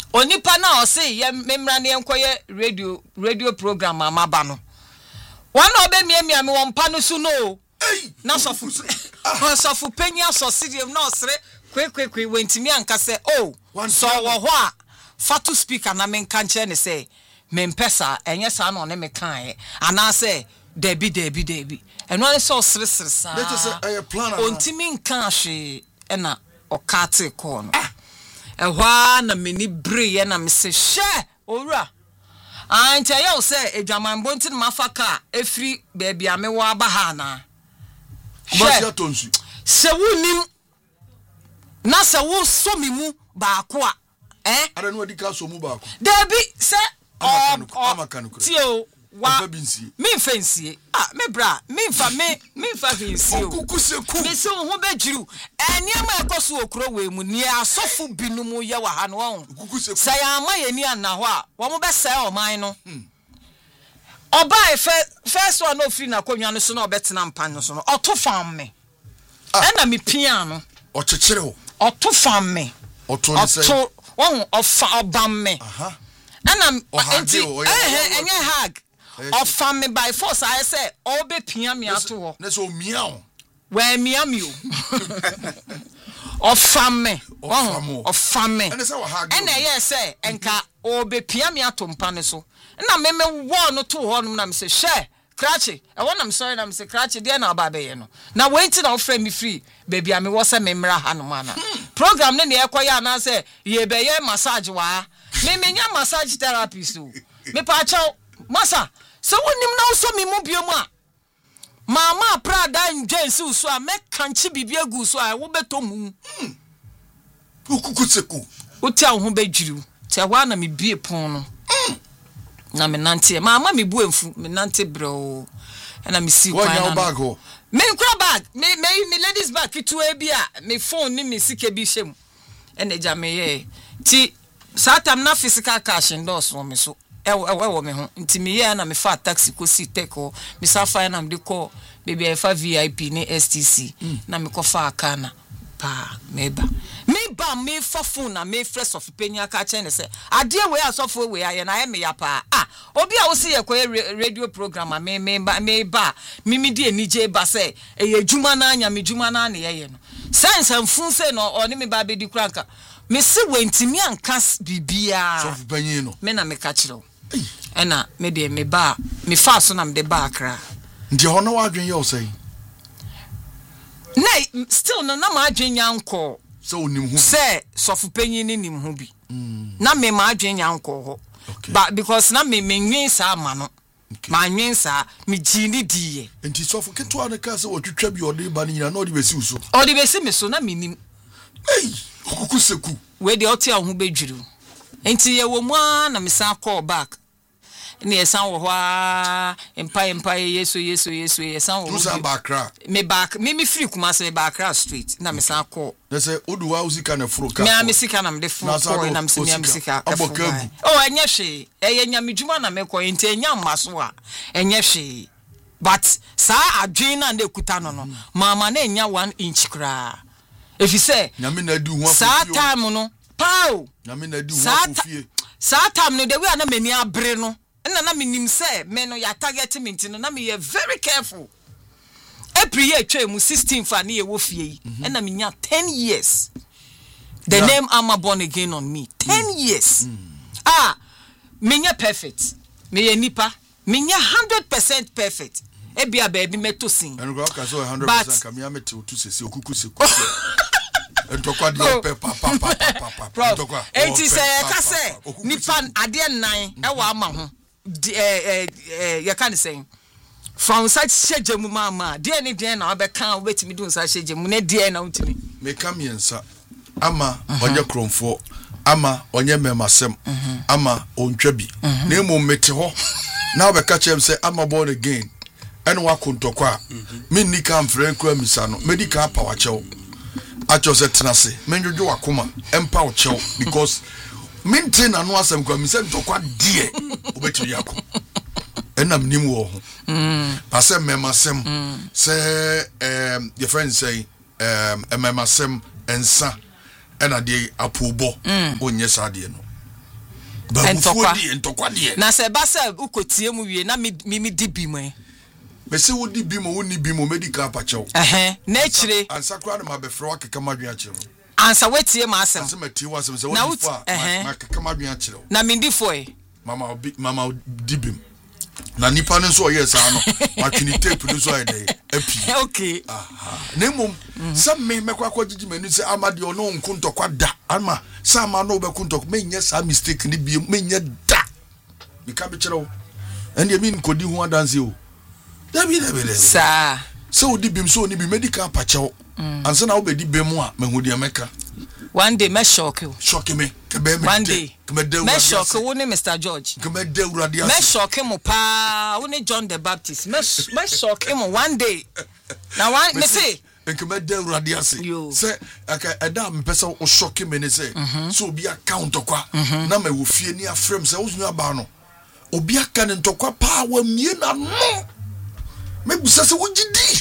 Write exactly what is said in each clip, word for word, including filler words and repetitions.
onipa na o say ye memra ne enkoye radio radio program amaba no one obe miamia me won pa no so no na sofu sofu penya so sidium na osre kwekwe wentimi anka se oh so wo ho a fatu speaker na me nka nche ne say me mpesa enye sa na one me kan ana say debi debi debi eno ne so sre sre sa let us say a plan ontimi nka hwe na okate ko no ehwa na meni bre ye na me se hye owura ante ye o say edwaman bonti na mafaka efri baby amewo abaha na hye tonsu se wunim na se wo so mimu ba ko a eh ara no adika so mu ba ko debi se amakanu tio wa me fancy ah me bra me fa me me fa fancy o kukuseku me se ho bejiru eniam ekoso okro we mu ni asofu binumu ye wa ha no ho kukuseku se ya ma ye ni ana ho a wo mo be se o man no oba e first one no free na konwa no so na obetena mpan no so no oto fam me ena me pia no o chechire ho oto fam me oto ni say oto wo ofa obam me aha ena enti eh enye hag of family by force I say all be pia me ato ho na so mia o we mia mi o of family of family and say wa hag and eh say enka all be pia me ato mpa ne so na me me wo no to ho no na me say share krachi e wona me sorry na me say krachi de na aba be ye no na wait na offer me free baby am wo say me mra ha no mana program ne ne ekoya na say ye be ye massage wa me me nya massage therapy so me pa chaw masa so wonim na so mi mu biom a mama prada njensi so a me kanchi bibia gu so a wo beto mu ukukuseku utia ho bedwiriw tia wa na me bie pon no na me nante mama me bu emfu me nante bro na me si kwan na bag ho me nkra bag me me ladies bag kitu e bia me phone ni me sike bi hwem ene ja me ye ti satam na physical cash endorse wo me so ewo ewo me ho ntimi ye na me fa taxi ko si teko me safa na me de ko baby e fa V I P ni S T C mm. na me ko fa akana pa meba me ba me fa phone na me fresh of penya ka chen se ade we asofo we aye na ye me ya pa ah obi a wo se ye ko radio program me me me ba me me die ni je ba se e ye djuma na anya me djuma na na ye ye no sense amfun se no oni me ba be di kranka me se wentimi anka bibia so panyin no me na me ka kire ena me de me ba me fa so na me de ba akra ndi ho no wadwen ye o sei na still no na ma adwen yanko so onim hu se sofu panyin ni nim hu bi na me ma adwen yanko ho but because na me me nwen sa ama no ma nwen sa me gini diye enti sofu keto an ka se wotwetwa bi ode ba ni nyina na ode besi uso ode besi me so na me nim ei kukuseku we de otia ho bedwiru enti ye wo mu na me san call back ni esan wo hwa empa empa yeso yeso yeso esan wo musa bakra me back me me free kuma se bakra street na me san call na se oduwa usika na furo ka me amesika na me de furo call na me se me amesika abokagu oh enye hwe eye nyamedwuma na me ko enti enya maso a enye hwe but sa adwen na na ekuta no no mama na enya one inch kra if you say nyame na di ho sa time no pao nyame na di ho afofie sa time no de we na mani abre no na na minim say me no ya target me ntino na me ye very careful April year twa mu sixteen fa na ye wo fie yi na me nya ten years the yeah. name am born again on me ten mm. years mm. ah me nya perfect me ye nipa me nya one hundred percent perfect e bia baby meto sin and go ka so one hundred percent ka me ameto to sese okukuseku entokwa di ope pa pa pa pa pa entokwa enti say ka say nipa ade nnan e wa ama ho eh eh you can say from such shejemu mama de ni de na obeka obetimi do nsa shejemu na de na untimi me kam yensa ama onye kromfo ama onye memasem ama ontwa bi na emu mete ho na obeka chem say ama born again ene wa kontokwa me ni kam frenkwa misa no medical power chew acho se tenase menjojo wakoma empa o chew because maintain anu asem kwa mi se ntokwa die obetiri yakọ enam nim wo ho mm asem memasem se um your friend say um memasem ensa ena de apobo onye sade no Entokwa di entokwa di. Na se ba se ukotie mu wie na mi mi di bi mu. Me se wo di bi mu wo ni bi mu medical pa chew. Eh na chire. Ansa kra na ma be fro akeka madwen a chew. Ansa wetie ma asem. Ansa ma tie wasem se wo di fo a ma akeka madwen a chew. Na mi di fo e. Mama obi mama di bi mu. Na nipa no so o yes ano. Ma twini tape no so ai dey. Epi. Okay. Aha. Na mum some me mekwa kwagigi manu se amade ono nkuntokwa da. Ama sama no be kuntok menye sa mistake ni bi menye da. Mi ka be kire wo. Ende mi nkodi hu adanse o. Da bi da bi da. Sa. So odi bim so ni bi medical pa chew. Ansa na wo be di bem a mahudi ameka. One day me shock you. Shock me. Kebe me. One day. Me shock you ni Mister George. Kebe de urade ase. Me shock mo pa, wo ni John the Baptist. Me me shock mo one day. Na one me say Kebe de urade ase. Say aka eda me pesa o shock me ne say. So obi account kwa na me wo fie ni afrem say wo zunu aba no. Obi aka ne ntokwa pa wa mie na no. Me busa se wo gidi.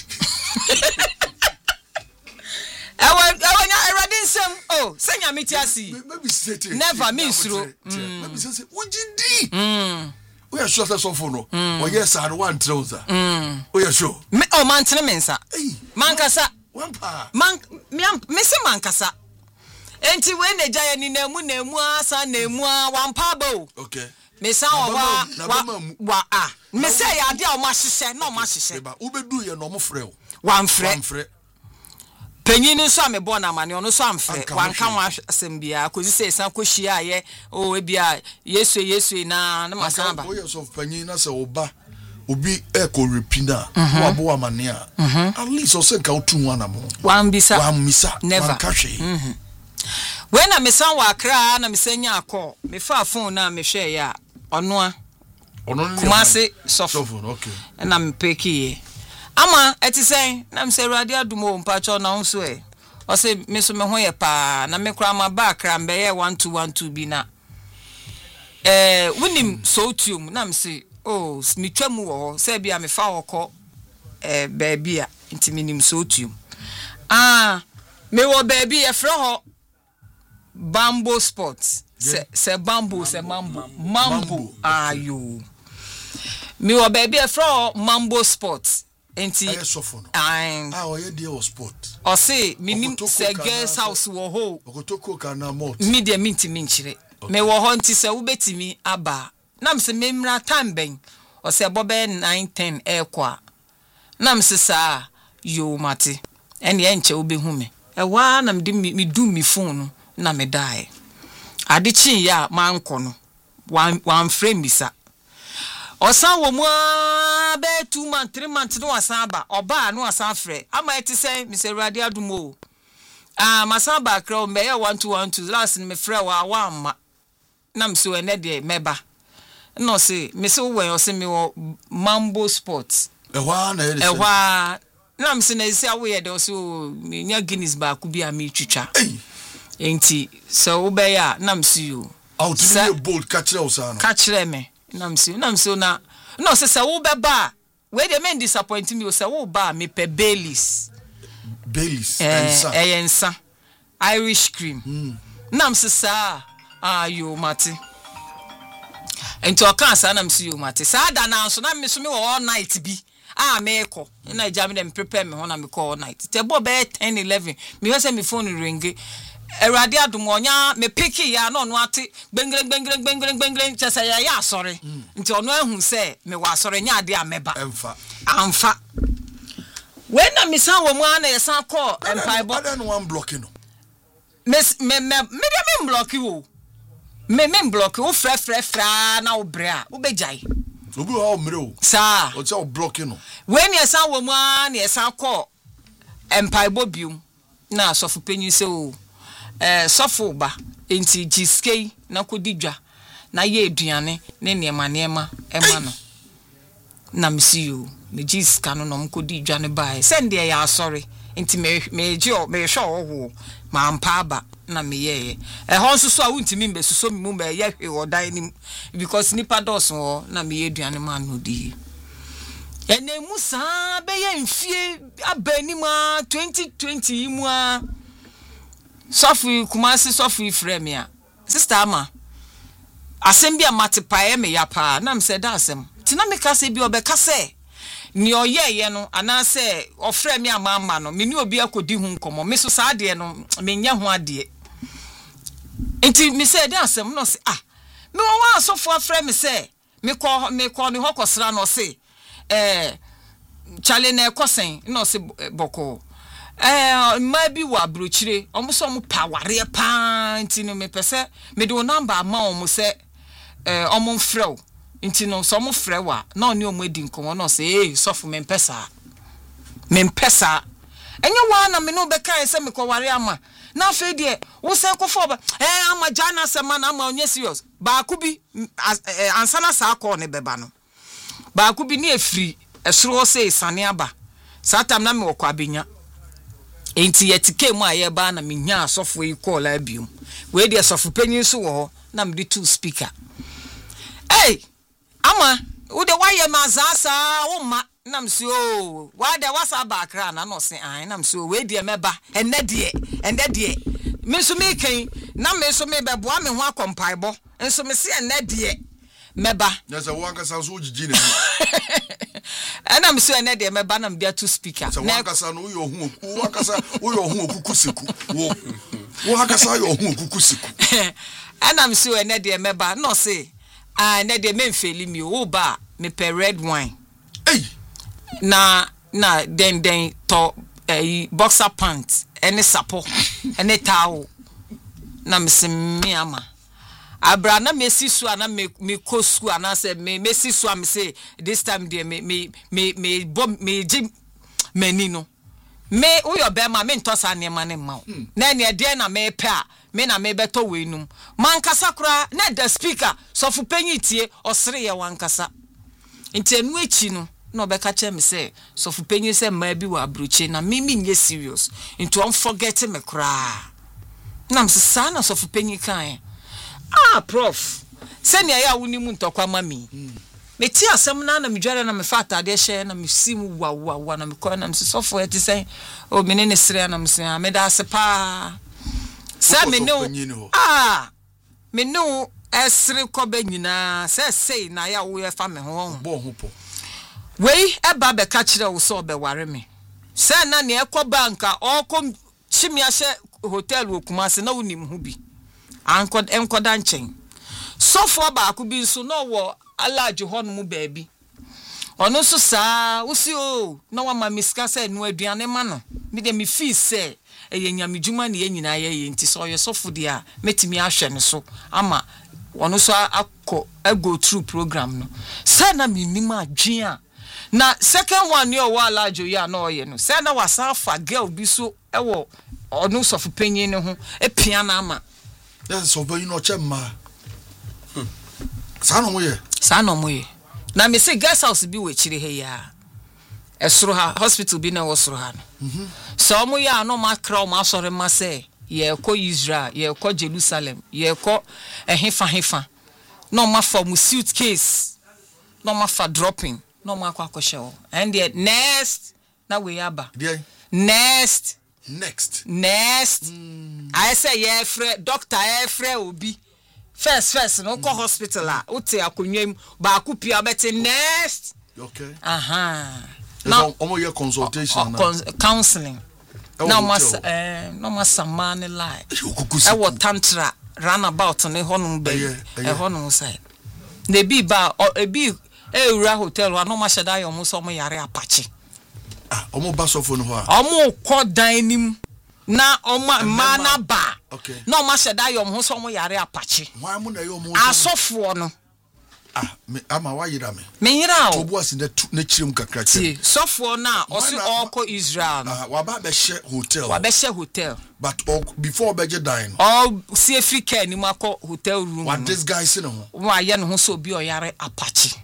Ewa ewa nya erade nsem oh senya metiasi maybe say never me suro maybe say ujidi mm we are sure so for no o yes and one trouser mm we are sure me o man tene mensa man kasa one pa man me se man kasa enti we na gya ni na mu na mu asa na mu one pa bo okay me sa wa wa ah me say ya de o ma hihye na o ma hihye ba ubedu ye no mo frɛ o one frɛ penyin nso amebɔ na amane ono so amfrɛ wanka wa asɛm bia kozi sɛ san kɔhia ye o ebia yesu yesu na na masamba o yes of penyin na sɛ oba obi e ko repina wo abo amane a at least o sɛ nka otu ho anamo wan bisa wan misa never mhm when na mesan wa akra na mesanya akɔ me fa phone na me hwɛ ya ɔno a ɔno ne kumase sofo okay na me peki ama eti sen na mse Awurade adumo mpacho na nso e o se me so me ho ye pa na me kra ma ba kra mbe ye one two one two bi na eh wunim sotium na mse oh mi twamu wo se bia me fa wokọ eh baabi a nti minim sotium ah me wo baabi e fro ho Bamboo Sports se se bamboo se mambo mambo ayo me wo baabi e fro Mambo Sports enti ah o ye dey o sport o say minim se girls house wo ho okotoko kana mot mi de minti minchire me wo ho nti se wo betimi aba nam se memra tamben o se bobe nine ten e kwa nam se sa yo mate ene enche wo be hu me e wa nam de mi du mi phone na me dai ade chin ya manko no wan wan frame bisa osan wo mu a be two months three months no asan ba oba no asan frɛ ama eti sɛ Mister Awurade adumo ah masan ba kra o me ya one two one two last me frɛ wa wa amma na mso ene de meba no se me se wo o se me wo Mambo Sports e wa na e e wa na mse na isi awo ye de o se o me nya Guinness ba ku bi a me twitwa enti so wo be ya na mse yo out to be bold catch o sa no catch me namsi namsi na no se se wo beba we dey men disappoint me o se wo ba me pe Baileys Baileys ensa eh ensa Irish cream mm. namsi sa ayo mate ento kan sa namsi yo mate sa da na so na me so me all night bi ah me ko na jam dem prepare me ho na me call all night te bo be ten eleven me ho se me phone ring Awurade adum onya me peki ya no no ate gbengre gbengre gbengre gbengre chese ya ya asore nti ono ehun se me wa asore nya ade ameba emfa amfa when na me san wo mu ana ye san call empire bo ada no one blocking no me me me me me block you me me block wo fra fra fra na wo bre a wo bejai obi ho mre o sa o cha blocking no when ye san wo mu ana ye san call empire bo bium na asofu penyin se o eh sofo ba enti jiskei na kodidwa na ye aduane ne niema niema ema no na msiyo me jiska no no mkodidwa ne bae sende ya asori enti me me gyo me hwe owo ma mpa aba na me ye eh ho nso so a wuntimi mbesuso mi mu me ye hwe odan ni because nipa dos ho na me ye aduane ma no di ene musa be ye mfie abani ma twenty twenty mu a Sofi Kumasi Sofi Fremia. Sister Ama. asem bia matipae me ya pa na me say da asem tina me ka say bi obeka say ni oyeye no ana say ofre me amama no me ni obi akodi hu nkomo me so sa ade no me nya ho ade enti me say da asem no say ah me wa asofo afre me say me ko me ko ni hokosra no say eh chale na ekosen no say boko eh ma bi wa brochire omo so mo paware pa enti no me pese me do number ama omo say eh omo mfrew enti no so mo frewa na oni omo edi nkomo no say eh sofo me mpesa me mpesa enye wa na me no be kan say me ko ware ama na fe de wo say ko fo ba eh ama jana sema na ama onye serious ba ku bi ansana sa ko ne beba no ba ku bi ne efri esoro say sane aba satam na me wokọ abenya enti yetike mu aye ba na me nya asofo yi call abium we de asofo panyin so wo na me de two speaker hey ama wo de waye mazasa wo ma na me so o wa de wasa ba kra na no se an na me so we de meba enne de enne de me so me kan na me so me be boa me ho akompaibo enso me se enne de meba na se wo ankasa so gigi ne ana me so enne de meba na me de two speaker se wo ankasa no yo hu wo ankasa wo yo hu okukusiku wo wo ankasa yo hu okukusiku ana me so enne de meba no se ah enne de me mfeli mi wo ba me pe red wine hey na na den den to eh, boxer pants any sapo any towel na me se me ama abra na me si so na me me kosu ana se me me si so am say this time there me me me me bom me jim mani no me uyo be ma me ntosa ne ma ne ma na ne de na me pe a me na me beto we num man kasa kura na the speaker so fu panyi tie osere ye wan kasa ntenu echi no no obeka che me say so fu panyi say ma bi wa abroche na me me nye serious into on forget me kura na me sa na so fu panyi kan ah prof send ya ya woni mu ntokwa mami me ti asem na na me dware na me fata de hye na me sim wa wa wa na me ko na me so for it say o me ne sere na me say me da se pa se me no ah me no esre ko ba nyina se sei na ya wo ye fa me ho bo ho po wei eba be ka kire wo so be ware me se na ne ekọ banka o ko chimia hye hotel wo Kumasi na wonim hu bi ankod enkoda nchen sofo ba ku bi so no wo alaje hon mu baabi ono so saa usi o na wa ma miska se no aduane ma no me de me fi se eye nyamedwuma ne nyina ye nti so ye sofo dia metimi ahwe ne so ama ono so akọ go through program no se na me nim adwen a na second one yo wa alaje ya na oye no se na wasa fa girl bi so ewo ono sofo panyin ne ho epia na ama yes so but you know chema sa no moye sa no moye na me say guest house bi we chire he ya esoro ha hospital bi na wo soro ha no mhm so mo ya no makra o ma sore ma say ye ko Israel ye ko Jerusalem ye ko ehefa hefa no ma for mu suitcase no ma for dropping no ma kwa kwhye and the next na we aba next next next mm. I say yeah free doctor eh free obi first first no ko hospital a uti akonwam ba ku pia beti next okay aha now omo your consultation na counseling now mas eh no mas man lie e wo tantra runabout ne honum be e honum side na bi ba e bi e ura hotel wa no ma sheda yo mo so mo yare apache ah omo ba sofo no ho a omo ko dan nim na oma mana ba okay na oma sheda yom ho so mo yare apache why mo na yom ho asofo no ah me ama wa yira me me yira o obu asi na na chirem kakra che sofo na osi oko Israel ah wa ba be she hotel wa be she hotel but before be je dine all see Africa ni mako hotel room what this guy say no ho wa ye no ho so obi o yare apache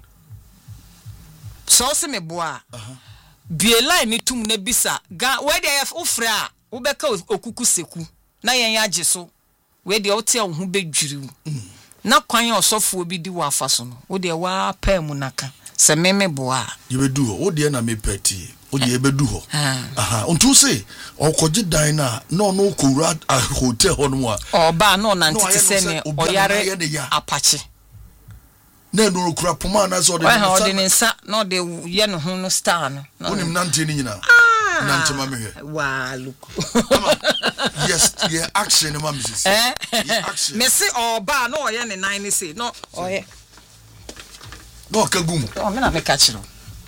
so se me boa aha bie line ni tum na bisa ga we dey ofra wo beka okuku seku na yen age so we dey ote ho bedwiri na kwan osofo bi di wa afaso no wo dey wa pa mu naka se meme boa ye bedu ho wo dey na me peti wo dey bedu ho aha untu say okoje dan na no no kowura hotel ho no a oba no na ntete se ne oyare apache na no kura poma na so de no de nsa no de ye no ho no star no onim nante ni nyina nante ma mehwe wa look yes yeah action ma misisi eh action me se oba no oye ne nine say no oye no kagum o me na me ka chiro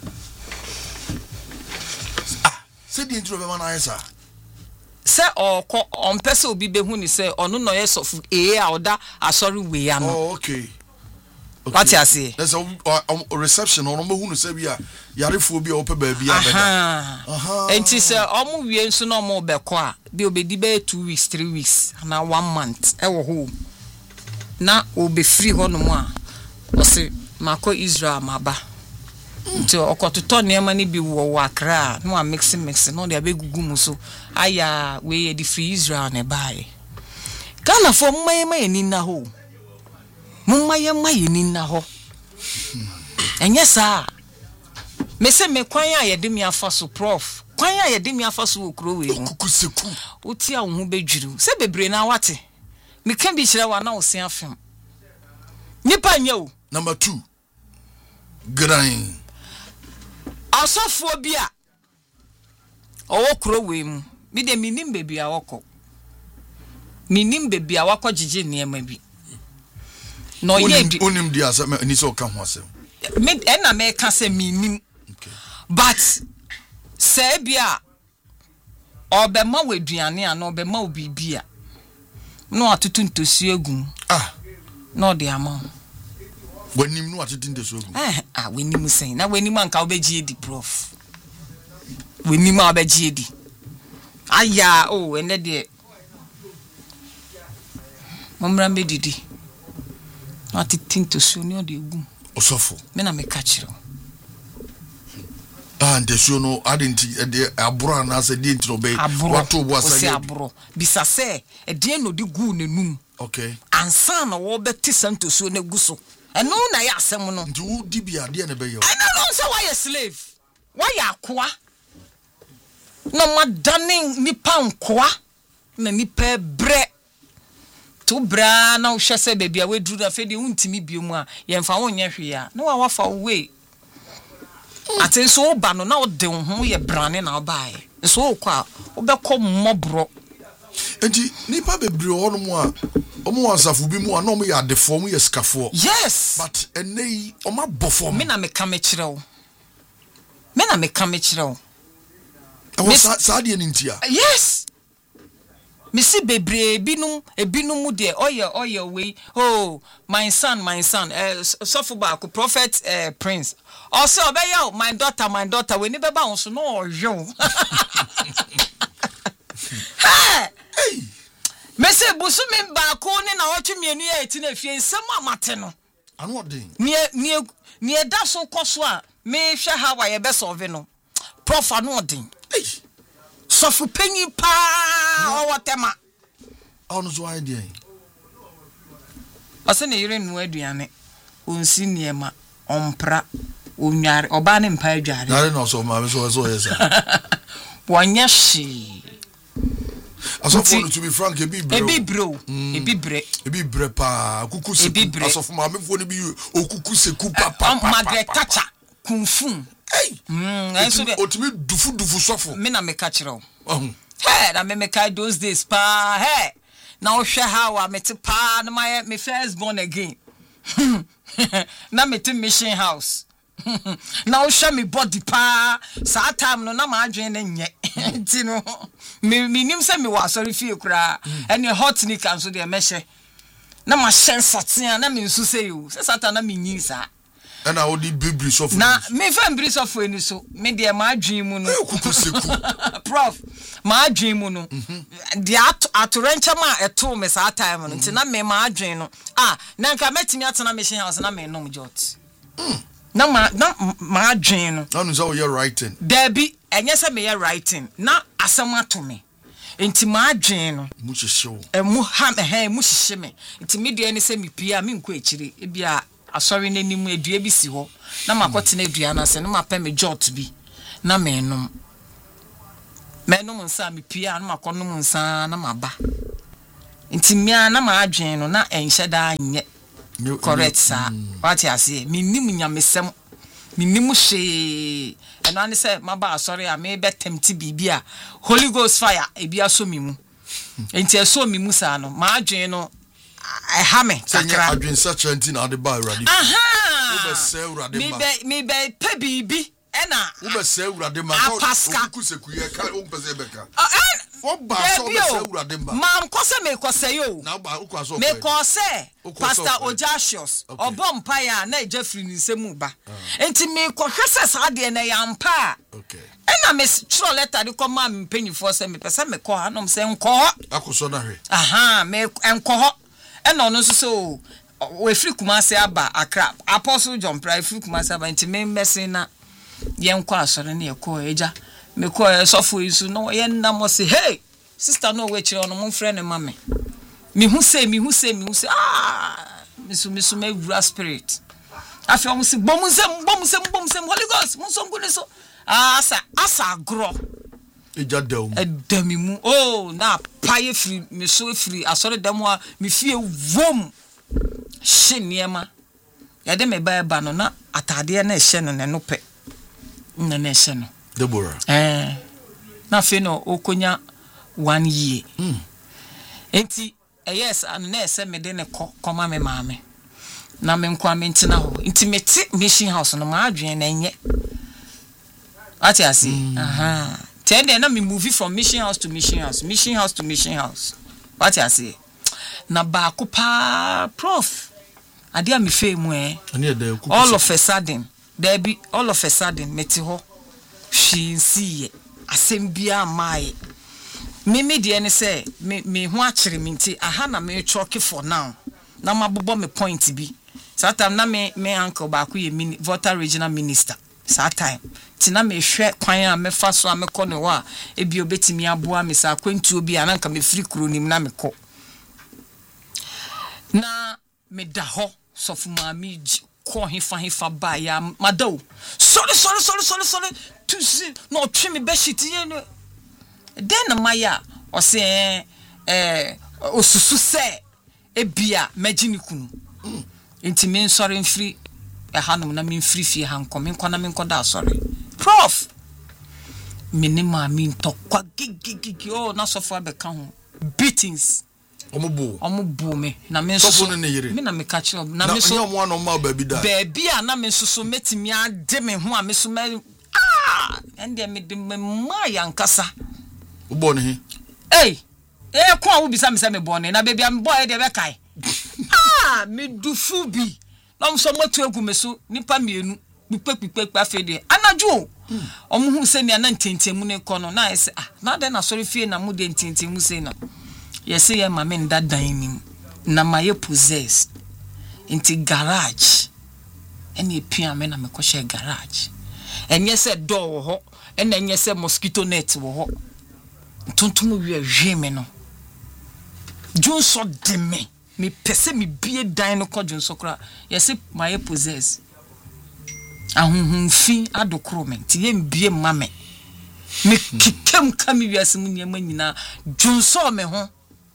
ah se di intro be ma na yesa se okọ on pese obi be hu ni se onu no ye sofu e a oda asori we ya no oh okay what you say there's a, a, a reception on mo hu no se bia yarefo bi a ope ba bia beda aha enti se omo wie nso no mo be ko a bi obedi be two weeks three weeks na one month e wo ho na obe free ho no mo a o se mako Israel maba nti okototo niam ni bi wo wo akra no a mix mix no de abegugu mu so aya we ye di free Israel ne bae Ghana for maye maye ni na ho maye maye ni na ho enye sa me se me kwan a ye de me afa so prof kwan a ye de me afa so okro we mu kukuseku uti a wo ho bedwuru se bebre na wate me kan bi kire wa na wo se afem nipa nya o number two grain asofo bia owo kro we mu mi de minim bebi a wokọ minim bebi a wakọ gigi niema bi no ye di onim di asa ni so ka ho asem me e na me ka se minim but se bia obema weduane a no obema obibia no atutu ntosi egum ah no de ama wanim no atutu ntosi egum eh ah wanim sen na wanim anka obegie di prof wanim a obegie di aya oh ene de momra medidi ati tinto so ni ode egum osofo me na me ka kire ah ntesuo no adenti de aburo na ase de ntino be wato bo asa ye aburo bisa se e de no de gu nenum okay ansa na wo beti santosuo na gu so eno na ya asem no nti wo di bia de na be yo I don't know say why a slave why akoa no madane nipa nkoa na nipa bre to bra na wo hwese baby a wedru na fe de untimi biom a ye mfa wo nya hwe ya na wa wafa we ati so wo ba no na wo de ho ye brane na obae so wo kwa wo be ko mmobro enti nipa bebre ho no mu a omo asafo bi mu a no mo ya de form ye skafo yes but enei o ma bofo me na me ka me kire wo me na me ka me kire wo e sa de ni ntia yes Missy bebre binum e binum de oye oye we oh my son my son eh sofo ba ko prophet eh prince also obeya my daughter my daughter we ni beba won so no oyo hey Missy busumi ba ko ni na otu mienu ya eti na fie nsem amate no anu odin ni ni ni da so koso a me hwe ha wa ye be solve no prof anu odin hey sofu penyi pa o watema onu so idea ase ne yire nu aduane onsi niema ompra onware oba ne mpa adware na no so ma me so so yes wonya shi asofo no to be frank e bi bro e bi bro e bi bre e bi bre pa kuku se asofo ma me fo ne bi okuku se ku pa pa Margaret Thatcher kunfun hey mm enso de otimi dufu dufu sofo me na me ka kire o oh hey na me me ka those days pa hey na o hwe how a mete pa na my me first born again na mete mission house na o hwe me body pa sa time no na ma adwen na nye ti no me minim se me wa sorry fie kura ene hot ni kan so de me hye na ma hye satia na me nsu se yo se sata na me nyi sa na odi bibri so for na me fa mbri so for ni so me de ma adwen mu no kukuseku prof ma adwen mu no de atorencha ma eto me sa time no nti na me ma adwen no ah na nka metimi atena mission house na me nom jot na ma na ma adwen no na no so you writing dabi enye se me ye writing na asem ato me nti ma adwen no mu hyehyew e mu ha he mu hyehye me nti me de ni se me pia me nko ekire e bia asori nanim adua bi si ho na makote na adua na se na mapɛ me jot bi na me nom me nom nsa me pia na makonom nsa na maba nti mia na ma adwen no na enhye da anye correct sir what you say me nim nyamesem me nim hwe eno ane say maba sorry a me betemti bibia Holy Ghost fire e bia so mi mu enti eso mi mu sa no ma adwen no e ha me sakra adwen such anti na de ba urade aha ube se urade ma me be me be pe bibi ena ube se urade ma ko kuseku ye ka o pese beka o ba so be se urade ma mam ko se me ko se yo na ba o kwa so me ko se Pastor Ojasius obom pa ya na Jeffrey ni nsemu ba enti me ko hwese sa de na ya mpa okay ena me tro letter de ko ma mpanyifo se me pese me ko hanom se nko akoso na hwe aha me enko ho ena ono so so we free Kumasi aba Accra Apostle John Pry free Kumasi aba enti me messing na ye nko asore na ye ko eja me ko sofo isu no ye nnam se hey sister no we chire ono mo frɛ ne ma me me hu say me hu say me hu say ah misu misu me wura spirit afi o mo se bom se bom se bom se Holy Ghost mo so ngune so asa asa gro eja daum edami mu oh na paye free me so free asore demo a me fie vom hye niema ya de me ba ba no na atade na hye no ne no pe na na hye no Deborah eh na fe no okonya one year mm. enti yes and na ese me de ne koma me maame na me nkwa me ntina ho enti me ti mission house no ma adwen na enye ati asi mm. aha ten then na me move from mission house to mission house mission house to mission house ati asi na ba ko pa prof ade a me fe mu eh all of a sudden there be all of a sudden me ti ho hwi nsiye asem bia mai me me de ne say me me ho akere me nti aha na me choke for now na mabobo me point bi that time na me me uncle ba ko ye mini voter regional minister that time ti na me hwe kwan a me fa so a me ko ne wa e bi obetimi aboa me sa kwantuo bi a na nka me free kuro nim na me ko na me da ho sofu ma mi ko hefa hefa ba ya madao sorry sorry sorry sorry sorry tu see no twi me be shit ye no den maya o se eh osusu se ebia magini kunu enti men sorry mfiri e hanom na men free fie hanko men kona men koda sorry prof minima min tokwa gigigigi oh na sofo abeka ho beatings omubu omubu me na men so me na me catch up na me so na mo no ma baby da baby a na me so metimi ade me ho a me so me ah ende me de me ma yankasa ubo ne he eh eh kwa wo bisa me se me bone na baby am boy de be kai ah me dufu bi na mo so motu egu me so nipa mienu pipepipep afede anaju omo hu se ni ana ntentemu ne kono na ese ah na de na sorry fie na mu de ntentemu se na yesi ye mama nda dan nim na maye possess into garage eni pia me na me kohye garage enye se door wo ho ena enye se mosquito net wo ho tuntum wi ahwe me no junso de me me pese me bie dan no ko junso kra yesi maye possess ahunhun fi adokro me ti ye mbie mame me kikem kami wiase mu nyema nyina junso me ho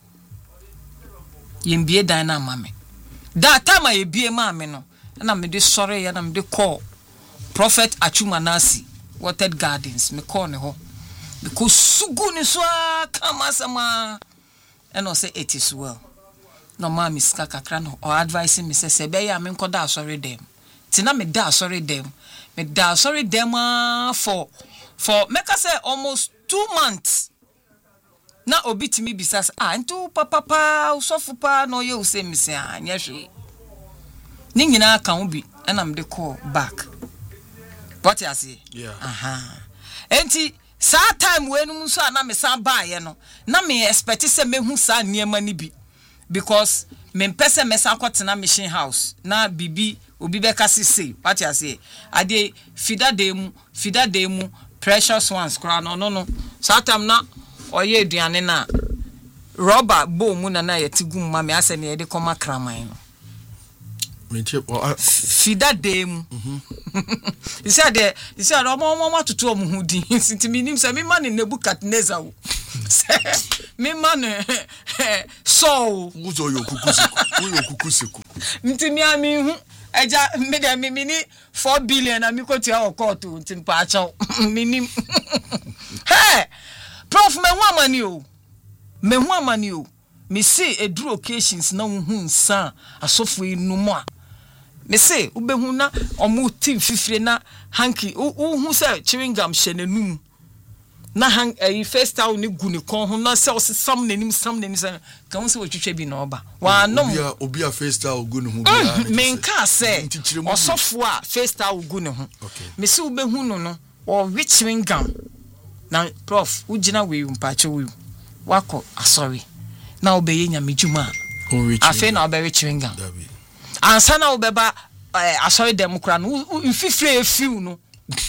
yembie dan na mame that time I bie mame no na me de sorry ya na me de call Prophet Achumanasi Watered Gardens me call ne ho because sugu ni so kama sama and I say it is well no ma mi ska kakra no or advising me say say be ya me nkoda sorry dem tina me da sorry dem me da sorry dem for for make us say almost two months na obitimi bisas ah ntu papa pa usofu pa no ye use mi se anya hwe ni nyina ka obi na me de call back what you say yeah aha enti sa time we nu so na me san ba ye no na me expect say me hu sa niema ni bi because me pese me san kwatena mission house na bibi obi be kasi say what you say ade fida dem fida dem precious ones kra no no no sa time na oye aduane na rubber bowl mu na na yetigu mma me ase ne de koma kraman no me tie fida dem mhm you said you said omo omo matutu omo hudi sinti minim se me man Nebukadnezar me man so uzo yo kukusiku uyo kukusiku ntimi ami hu eja me de me ni four billion na mi ko tia o court ntim pa acho minim hey prof me hu amani o me hu amani o me say eduru occasions na hu nsa asofo enumu a me say ubehu na omu team fifire na hanky hu say chewing gum hyenenum na hang eh first town ni gu ni kon ho na say osam nanim sam nanim say kan say otwetwe bi na oba wa no obi a obi a first town gu ni ho bi me nka say osofo a first town gu ni ho me say ubehu no no o chewing gum na prof ugina we mpache we wako asori na obeye nyamejuma afi na obere chewing gum ansa na obeba asori dem kura no mfifire efiu no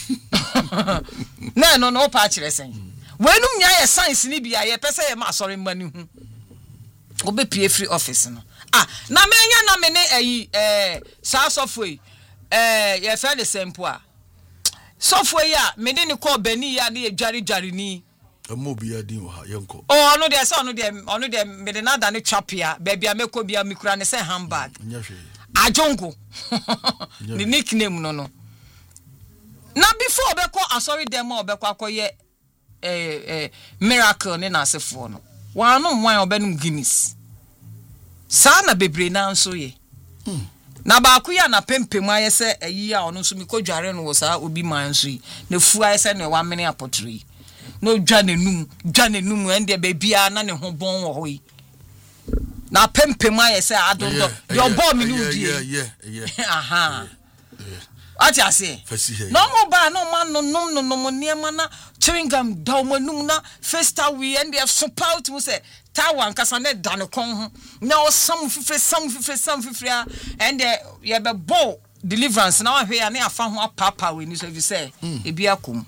na no no pa kire sen wenum nya ye science ni bia ye pese ye ma asori mani hu obe pie free office no ah na menya na me ne ayi eh sa sofoi eh ye fe de sempo a sofoi a me de ne ko bani ya na ye dware dware ni amo bia din wa yenko oh no de so no de ono de me de na da ne twapia ba bia me ko bia me kura ne se handbag nyahwe ajongo the nickname no no na before be ko asori dem o be ko akoye eh eh miracle ne na asefo no wa no wan obenum Guinness sa na bebre na nso ye hmm. na ba ku ya na pempem aye se ayi a ono so mi ko dware no wo sa obi man so yi na fu aye se ne wa mene apotri no dwa nenum dwa nenum ende be bia na ne ho bon wo ho yi na pempem aye se adondo your boy mi nu die yeah yeah yeah aha ati ase no mo ba no man no no no no niema na chewing gum daw manum na first we and they super out mu say tawan kasa na dan kon ho na o sam fifre sam fifre sam fifre and ye be bo deliverance na hwe ya na afa ho apapa we ni so fi say e bi akom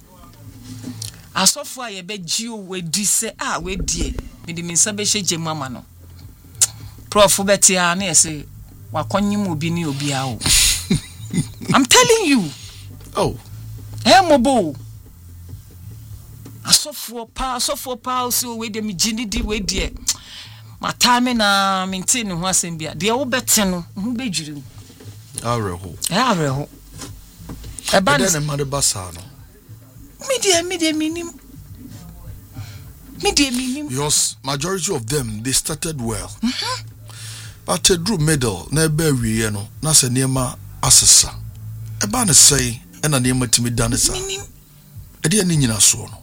asofo a ye be gio we di say ah we die me di minsa be hye mama no prof betia na ye say wakonyim obi ni obi a o I'm telling you. Oh. Hey mobo. Asofo pa asofo pa so we de me gini di we de. Ma time na maintain ho asem bia. De wo bete no, ho bedwiri. Areho. Eh areho. E ba ne ma de basa no. Me de me de minim. Me de minim. Because majority of them they started well. Mhm. But a drew medal na be wie no. Na se niema asesa eba ne sei ena ne matimi dane sa ede ani nyina so no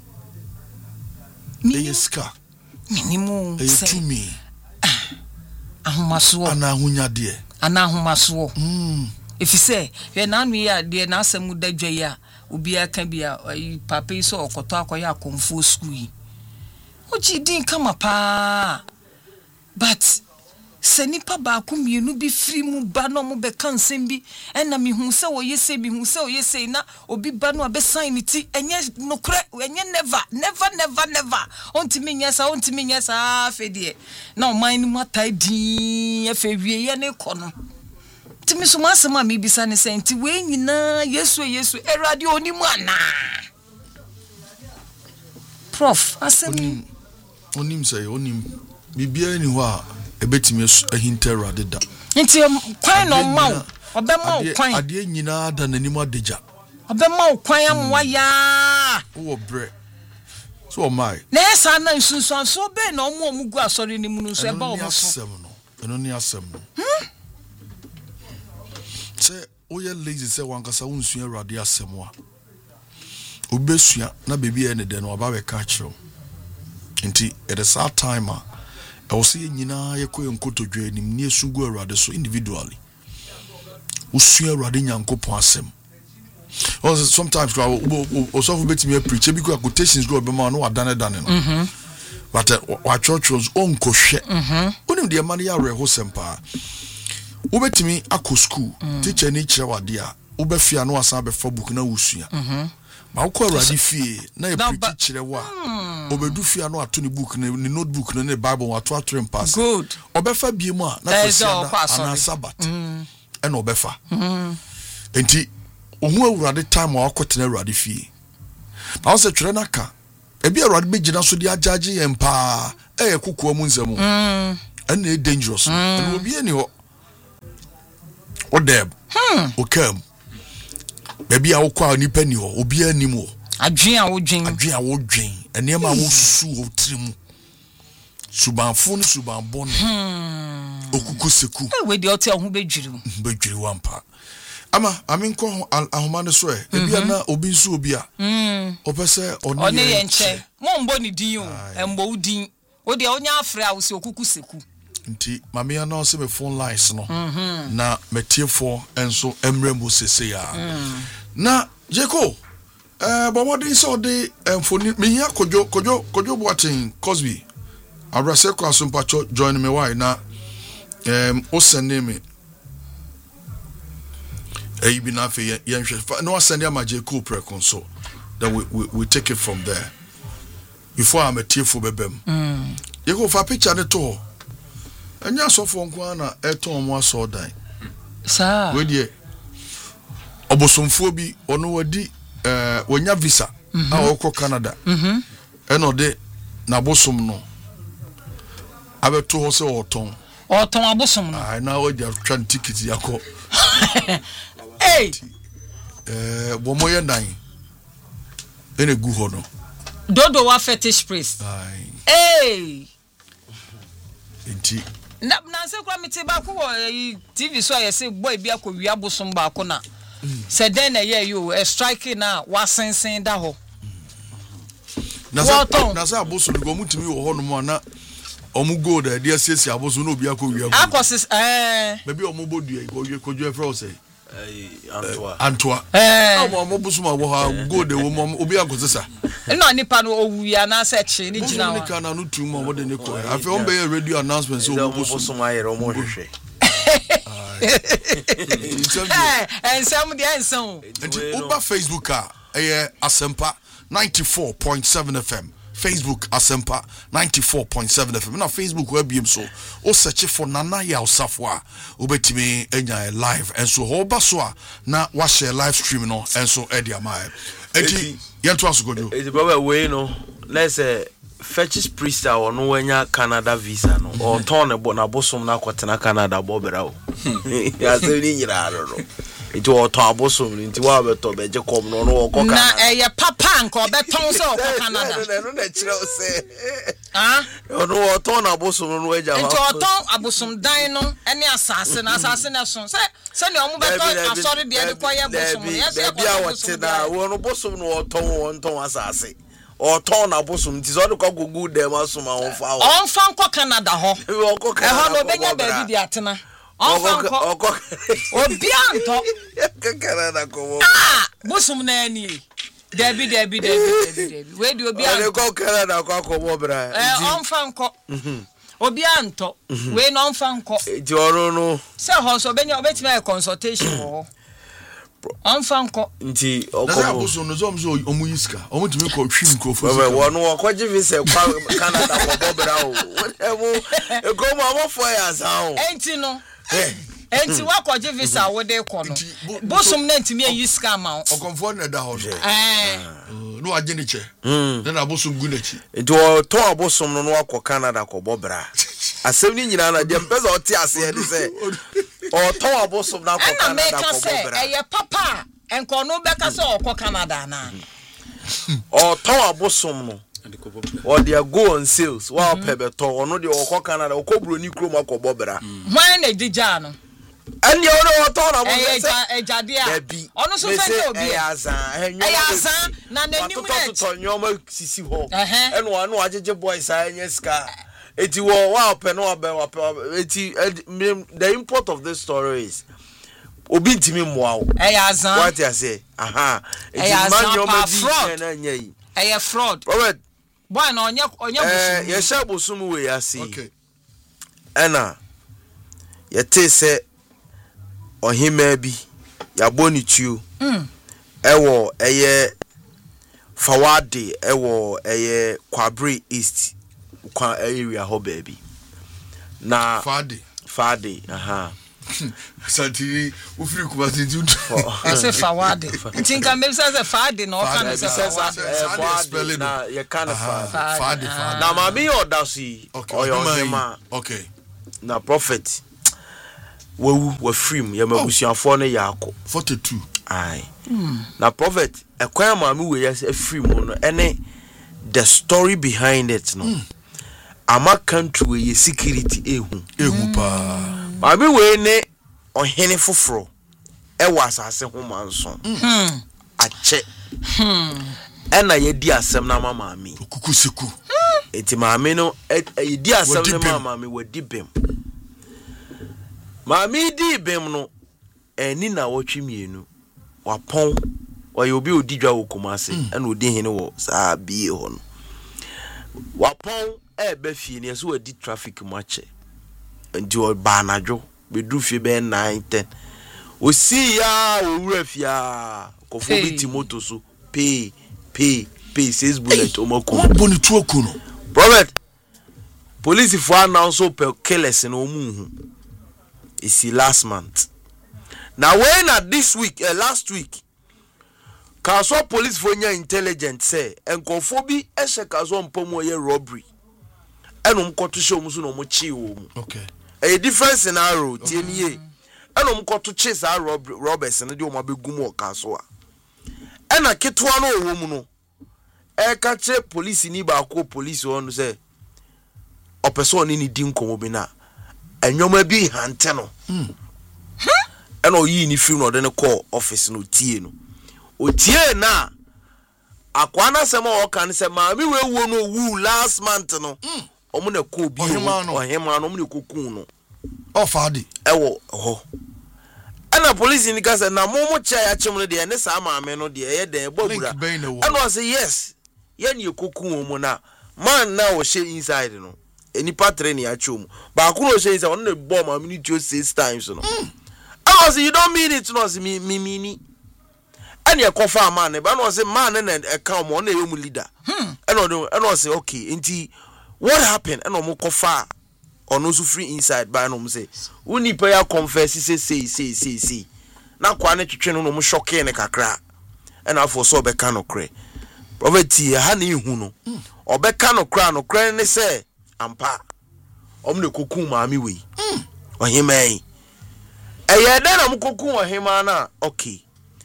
eyeska minimu se etumi ahomaso ana ahunya de ana ahomaso mm efise we na anu ya de na asemu dadwa ya obi aka bia papa yi so okoto akoya akomfo school yi oji din kama pa but senipa ba ku mienu bi firi mu ba no mo be kansem bi ena mi hu se wo yese bi hu se wo yese na obi ba no abesan ni ti enye nokre enye never never never never onti mi nyesa onti mi nyesa afedie na o man ni matai din afa wie ye ne kono ti mi so masema mi bisa ne senti we nyina yesu yesu erade onimu ana prof asem onim say onim bibia ni ho a ebetimi ahinta rade da nti kwan no ma obema kwan ade nyina da nanim adeja obema kwan amwa ya wo bre so o mai na esa na nsunsun so be na omo omugu asori ni mu nso e ba omo so eno ni asem no se o ye lazy se wankasa wonsu rade asem a obesua na bebi e ne de no aba be ka kiro nti it is our time a I was saying, Nina, you couldn't go to join him near Sugo rather so individually. Usia Radin and Copossum. Also, sometimes or so bit me a preacher because quotations go be man or done it done. But what church was own crochet. Only the money are a hosempa. Ube to me, a school, teacher nature, dear, Ube Fiano as I before book no Usia. Ma ukwa radi fie na e preach wa obedu fie no ato ne book ne notebook ne bible wa to ato pass good obefa biemu a na kwesi ana sabat e na obefa enti ohu awurade time wa kwetena awurade fie na wo se twere naka ebi awurade be gina so de ajaje yɛn pa eh kokoa mu nsɛm mm and e dangerous and obi ani ho odeb hmm okam baby a wokwa nipa ni ho obi anim ho adwen a wodwen adwen a wodwen ene ma wo su wo trimu subanfo no subanbɔ no hmm okukuseku e we de ote ho bedwiri bedwiri wampa ama aminko ahoma ne so e ebi na obi nso obi a mm opese oni oni ye nche mo mbo ni din o embo udin o de onya afre a wo se okukuseku nti mame ya na se me phone lines no na metiefo enso emremu sese ya na jeko eh bomodin so de emfoni me ya kojo kojo kojo boatin Cosby abrase ko asumpa join me why na em o send me eh bi na fe yen hwe no send ya ma jeko prekon so that we, we we take it from there before am metiefo bebem mm yeko fa picture ne to anya sofo nko na eton mo aso dan sa we die obosomfo bi ono wadi eh wonya visa a woko Canada mhm eno de na bosom no abeto ho se oton oton abosom no ah na wadi atwan ticket yakọ eh eh bo moye dan ene gu ho no dodo wa fetish priest eh enti na na se kwa miti ba ko T V so ya se boy bi akowia bosom ba ko na se den na ye yo e strike na wasensen da ho na se na se abosom go mutimi wo ho no mo na omu go da dia sesi abosom na obi akowia akos eh maybe omu bodua go kojo e fro say eh Antoa Antoa eh omu omu bosom wo ha go de wo mo obi akosesa no nipa no owuya na se chi ni gina wa bosom ni no tu mo de ne ko afi on be radio announcement so omu bosom ayere omu hwehwe eh ensam de ensam enti oba Facebook a eh Asempa ninety-four point seven F M Facebook Asempa ninety-four point seven F M na Facebook we biem so o search for Nana ya Osafo a obetimi enya live enso ho ba so a na wa share live stream no enso e dia mai enti yento asogodo eti baba we no let's say fetish priest a ono wanya Canada visa no o ton bo na bosom na kwotena Canada bo bera o ya se ni nyira ro eti o ton abosom nti wa beto beje kom no no o ko Canada na eye papa nko beton se o ko Canada no na chire o se ah ono o ton abosom no eja ma enti o ton abosom dan no ene asase na asase na so se se ne o mu beton asori de de koye bosom no yes e bia wotena wo no bosom no o ton o ton asase o ton abosom nti so de kwa gugu dem asoma on fa o on fa nko Canada ho o ko Canada e ho no benya ba di atena on fa nko obi anto Canada ko ah bosom na ani Debi debi debi debi we di obi anto ko Canada ko akobo bra eh on fa nko obi anto we no on fa nko ti oro no se ho so benya obetime a consultation ho on fa nko nti okobo na so no zo mzo omu yiska omu timi ko hwim ko fo we wonu ko gi visa kwa Canada ko bra o emu e ko mo mo fo ya san o enti no enti wa ko gi visa wo de ko no bosom na ntimi ayi ska ma o okonfo na da ho eh no agene che na na bosom gu na chi enti o to abosom no no akọ Canada ko bobra asem ni nyina na de mpeza o ti ase e se o to abosom na akọ Canada ko bobra eye papa enko no beka se o ko Canada na o to abosom no or they go on sales wa pebeto ono de o ko Canada o ko broni krom akọ bobra hwan na dija no and you know what all about eh ejade a ono so fe obi e azan e azan na nanim na to nyoma sisi ho e no anu ajeje boys anya ska eti wo wa open no oben wa eti the import of this story is obi ntimi moa wo e azan what you say aha eti man nyoma di na nya yi e fraud Robert boy na onye onye busum eh ye sha busum we ya si okay ena ye te se ohima bi ya boni tuo mm ewo eye Fawade ewo eye Kwabre East kwa area ho baby na Fade Fade aha Santiri ufiri kumasi junto. Ese fawade. Tinka maybe say fawade no kan say fawade. Na ye kan fawade. Na mami odasi. Okay. Okay. Na prophet. Wewu we free ye mabusuafo no yako. forty-two. Aye. Na prophet ekwan mami we yes free mu no ene the story behind it no. Ama country we security ehu. Ehu pa. Mami we ne ohene foforo e wasase ho manso hmm ache hmm ena ye di asem na mama mi kukusiku eti mami no e di asem na mama mi wadi bem mami di bem no eni na wotwe mienu wapon oye obi odi dwa wo komase ena odi hene wo saa bie ho no wapon e be fie ne so wadi traffic mache ndi o ba anadwo bedu fie be nine ten o si ya o wura fia kofo bi timoto so pay pay pay six bullet o mako boni tu okuno prophet police for announce per killers no mu hu isi last month now when at this week uh, last week kaso police for nya intelligence say enkofo bi ehye kaso mpamu ye robbery enum koto hye omu so no mo chi wo mu okay a different scenario tieniye eno mkoto chase a robbers no de o mabegum o kaso a ena ketwa no owo mu no e ka che police ni ba ko police on say o person ni di nkomo bi na enwoma bi hante no hm ena oyi ni film no de ne call office no tie no o tie na akwa na sema o kan say ma mi we wo no wu last month no omo na ko bi o hema no omo na kokun no o faadi ewo ho ana police ni ka say na mo mo cha ya chim no de ne sa ma me no de ye den bobura ana o say yes ye ni kokun omo na man na o she inside no eni patre ni ya chom ba ku no she inside on na bomb ma me ni six times no ana o say you don't mean it no say me me me ni ani e kofa man ne ba no say man na e ka omo na e mu leader hmm ana o ana o say okay enti what happened and omo kofa ono so free inside by no say uni pay ya confess say say say say say na kwa ne twetwe no no shocking ne kakra and afo so be ka no kre prophet ha na ihu no obeka no kra no kre ne say ampa omo ne kokun maami we ohimai eye da na mo kokun ohima na okay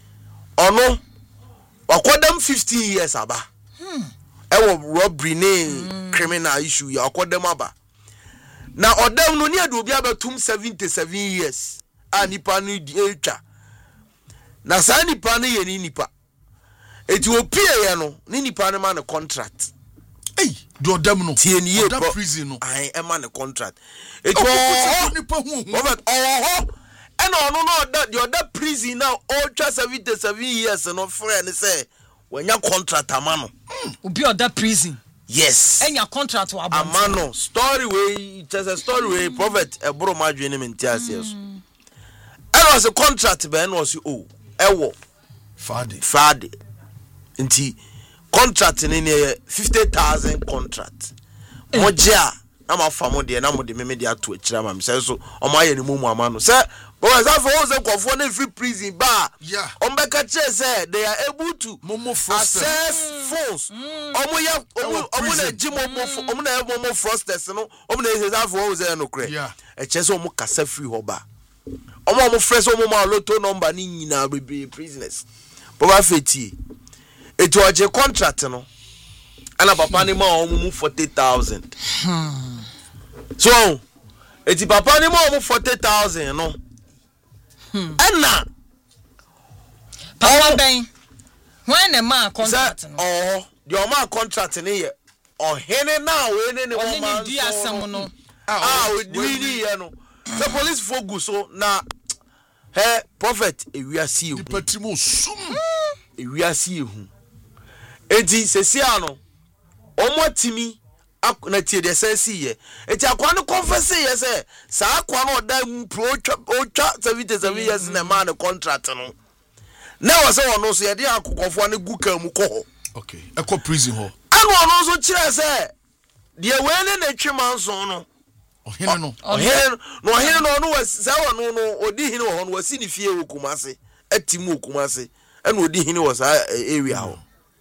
ono wakodam fifteen years aba hmm ewo robbery ne mm. criminal issue ya akodem aba na odem no ne ade obi abatum seventy-seven years a nipa no di etwa na sa nipa no ye ni nipa eti opie ye no ni nipa no ma ne contract ei do odem no tie ni ye prison no ai e ma ne contract eti o nipa hu hu o ho ena ono no the other prison now ultra seventy-seven years no friend say wanya contract amano obi other prison yes enya contract wa amano story way just a story way prophet ebro madwe ne mentias yes and was a contract ben was oh ewo fade fade nti contract ne ne fifty thousand contract moja na ma fa mo de na mo de me de ato akira ma me say so o ma ye ne mu mu amano say but as for us kwafo na free prison ba yeah ombeka che say they are able to momo access phones omo ya omo na gym omo omo na momo frosters no omo na say as for us no kre e che say omo kasa free ho ba omo omo fresh omo ma lotto number ni nyina be prisoners baba feti etu oje contract no ana papa ni ma omo forty thousand hmm so eti papa ni ma omo forty thousand no hmm ana papa ben when a man contract no oh the man contract ni ye ohene na we ne ne wo man di asem no ah we di ye no the police focus so na he prophet ewiase ehu patimo sum ewiase ehu enti sesia no omotimi na tie de sensi ye enti akwa no confess ye say sa akwa no da pro otwa seventy-seven years na man contract no na wo say wono so ye de akokofo ne guka mu ko okay eco prison ho anu ono so kire say de we ne na twe manso no Ohene no. Ohene no ohene no no was say no no odi hene wo no wasi ni fie wo Kumase atimu Kumase and odi hene was area ho.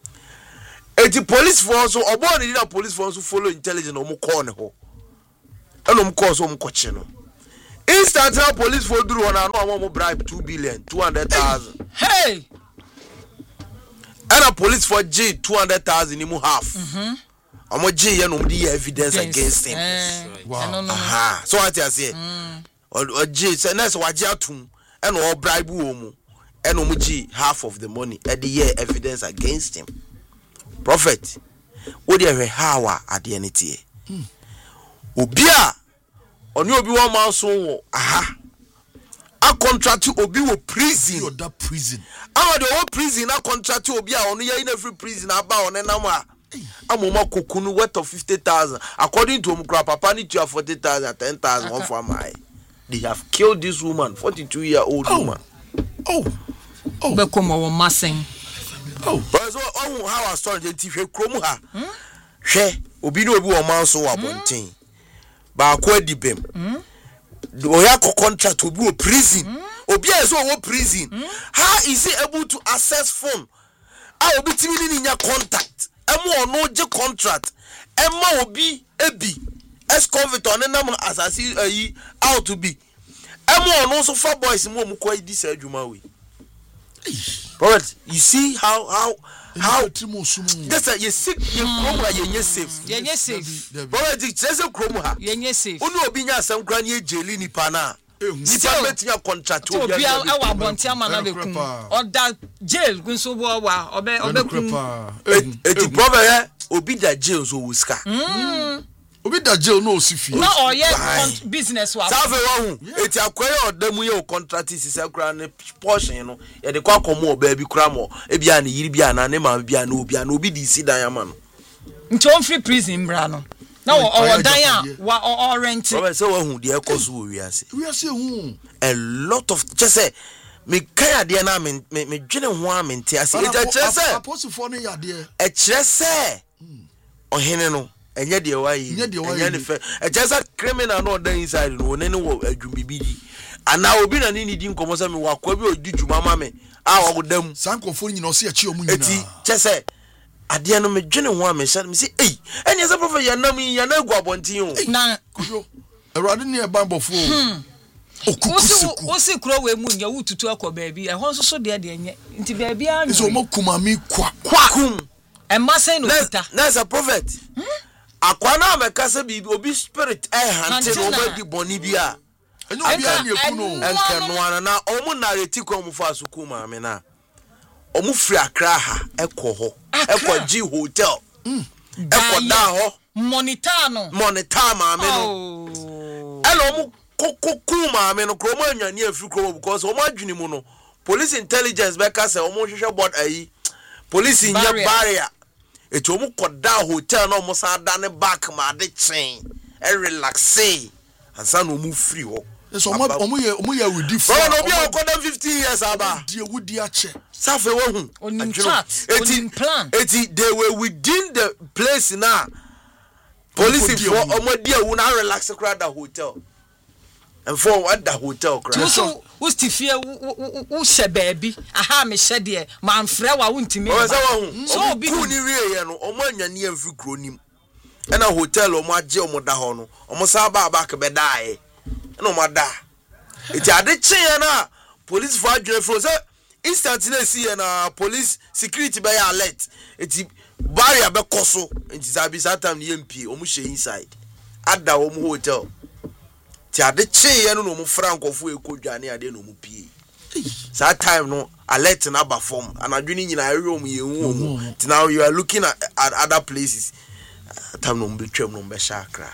Eti police force so obo ni na police force follow intelligence o mo call ne ho. And o mo call so o mo koche no. Instant police for duru on no mo bribe two billion two hundred thousand. Hey. And a police for G two hundred thousand in half. Mhm. Omo G ye no di evidence yes. against him. Eh, wow. No, no, no. Aha. So what I say? Mm. Or G say next wa G atum and or bribe wo mu. And omo G half of the money at the year evidence against him. Prophet. Wo dey hwe hawa ade ne tie. Mm. Obi a oni obi one man so wo aha. A contract obi wo prison. You that prison. Ama the whole prison a contract obi a ono ye in every prison aba onenam a. Amoma kokunu worth of fifty thousand. According to Omukra Papa ni to forty thousand, ten thousand one for my. They have killed this woman, forty-two year old oh. woman. Oh. Oh. Bekomo wo massing. Oh. But so oh how I started the T V kromu ha. Hwe obi no obi wo man so abonten. Ba akwa dibem. Mm. Oya ko contract obi wo prison. Mm. Obi a so wo prison. Mm. How is he able to access phone? Ah obi timi ni nya contact. Emo no je contract. Emma obi ebi. Ex-convict on nam asasi ayi out to be. Emo no so for boys mo mo kwa di sa adwuma we. But you see how how how that's a you sick you krom you nye safe. You nye safe. But it says krom ha. You nye safe. Onu obi nya asem kra ne jeli nipa na. Nipa metia contract obi obi a wa bonti ama na be kum. Oda jail gun so bo wa obe obe kum. Eti problem eh obi da jail so wuska. Mm. Obi da jail no osifie. Na oye business wa. Safe wa hu. Eti akwere odamu ye contract sisa kra ne portion no. Ye de kwa komo oba bi kra mo. E bia na yiri bia na ne ma bia na obi na obi di si dan ama no. Nti on free prison bra no. Na o dan a wa o rent. Robert say wa hu de ekoso wo wiase. Wiase hu. A lot of just say me kan ade na me me dwene ho a me ntia se. E kire say apostle no ya de. E kire say ohene no enye de wa yi. Enye ne fe. E kire say criminal no dan inside no ne ne wo adwumibidi. Ana obi na ni di nkomo say me wa kwa bi odi dwuma ma me. A wo dam. Sankofo nyina o se achi o mu nyina. Eti kire say ade no me dwene ho a me sha me say eh enye say prophet ya nam ya na gu abontin o. Na kojo Erade ne bambofo. Hmm. Okukusiku. Osi kro we mu nya wututu akoba bi. E ho so so de de nye. Nti ba bi anu. Iso mo kumami kwa. Kwa kum. E ma say no kita. Na as a prophet. Hmm? Akwa na ameka se bi obi spirit eh hante no ba di boni bia. Enyo obi an yeku no. Enke no ana na omu narrate kwa mu fa so kuma me na. Omu free Accra ha ekọ ho. Ekọ G hotel. Mm. Ekọ da ho. Monitor no. Monitor ma me no. Elo mu kokoku ma me no kromo anwane afri kromo because omo adwini mu no. Police intelligence be ka say omo hwehwe board ayi. Police in your barrier. It omo koda hotel no omo sa da ne back ma de chen. E relax and san omo free ho. So omo omo ye omo ye with different. No no be okoda fifteen years aba. Die wudi ache. Safe wo hu. Onim chat. Onim plan. Eti they were within the place now. Police for omo dia wu na relax crowd the hotel. And for what the hotel crowd. So wo stifie wo she baby. Aha me she de man frɛ wa wuntimi. O say wo hu. So obi ku ni wie ye no omo anyane amfri kronim. E na hotel omo age omo da ho no. Omo sa ba ba ke be dae. E no mo da. Eti ade che ye na police for adwene fro say instantly see na police security be alert. Eti barrier be koso enti sabi satam ne M P omu she inside ada omu hotel ti ade che ye no no mu frankofo ekodwane ade no mu pie that time no alert na ba form anadwini nyina awe omu ye hu omu ti now you are looking at, at other places time no mbe twam no mbe shakra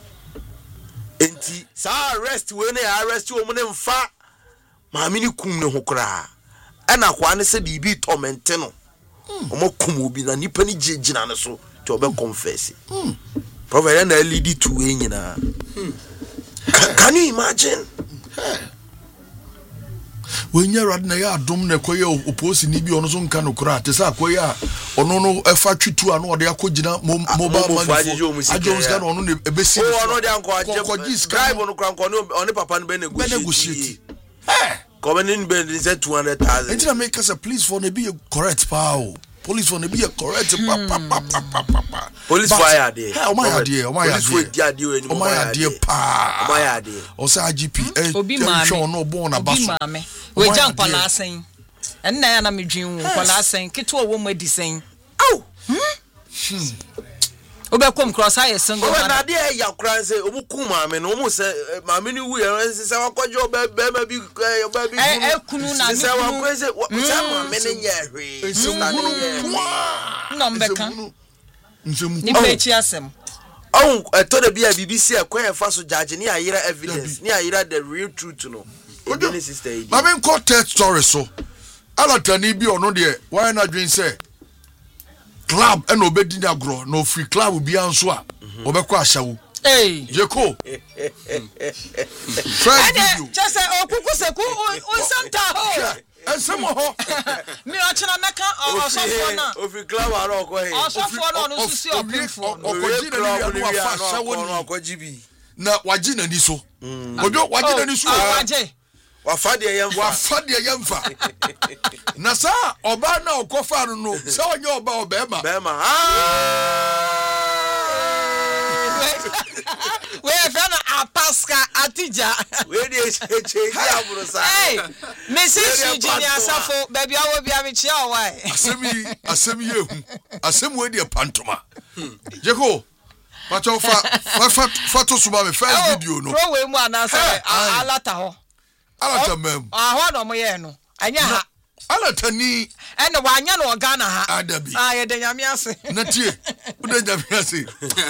enti sa arrest we na arrest omu ne mfa maami ni kum ne ho kra ana kwa ne se bibi torment no omo kum obi na nipa ni gina ne so to obe confess mm. Prophet na lead to we nyina mm. Can you imagine? when you're at Naya Dom Nekoya opposed in Ibi on Zon Canocrat, the Sakoya, or no, no, a factory two and or the Akojina mobile money. I just got on a basic. Oh, no, the uncle, scribe on the Papa and Benegushi. Coming in bed is at two hundred thousand. Until I make us a police for the be a correct power. Police for the be a correct papa. Police fire there. Oh my idea, oh my idea. Oh my idea, pa. Oh my idea. Oh, say I G P. Obi mama. No born a bass. We jump on last saying. And now I'm a dream for last saying. Kit to a woman saying. Oh. Hmm. Obekom cross high single. Oh, na dia ya kran say omukuma me no mu say ma me ni wu e say wakwajo be be bi be bi eh kunu na say wakwa say say ma me ne nya hwe sister ne nya no mbeka nsemu ni pechi asem oh eto de bia bbc akwan e fa so judge ni ayira evidence ni ayira the real truth no e sister e ma me court story so alatani bi ono de why na dream say club and obedi na gro no free club bi anso a obekọ ahyawo eh jeko first video just say okuku seku o santa ho ensemo ho mi o chena meka osofo na o free club ara okọ he osofo na no susi opinfo okoji na ni anu afa ahyawo ni okoji bi na waji na ni so ojo waji na ni so waje wafade yemfa wafade yemfa na sa oba na okofa no no se onye oba obema bema ah we fana apaska atija we dey cheche aburo sa hey missus Eugenia Safo baby awo bia me chia why asemi asemi yehu asemi we dey pantoma jeko pato fa fa fa to suba me first video no pro we mu anasa alata ho alata mem ahwa no mo ye no anya ha alata ni ene wanya no Ghana ha adabi ah ye de nyame ase na tie u de nyame ase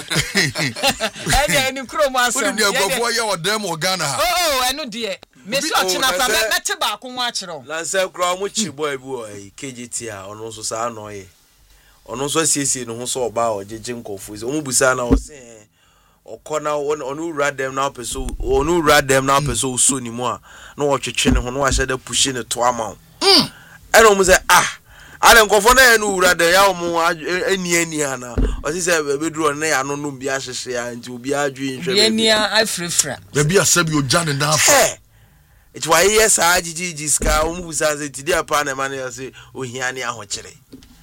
ene ni kro mo ase u de agofo ye odem o Ghana ha oh eno de me so china pa mete ba ko ho akere na se kro mo chi boy bi o K G T a ono so sa no ye ono so siesie no ho so oba o jeje nkofu o mu busa na o se okona onu wura dem na peso onu wura dem na peso so ni mu a na wo twetwe ne ho na wa hye da push ne to ama mm e no mu say ah ale nkofo na enu wura dem ya mu eni eni ana o si say be duro na ya no no bia hyehye ya nti obi adwi nhwe be eni afrefra be bia sabi o jane na afa it why yes a gigi ska o mu busa say ti dia pa na ma na say ohia ne ahokyere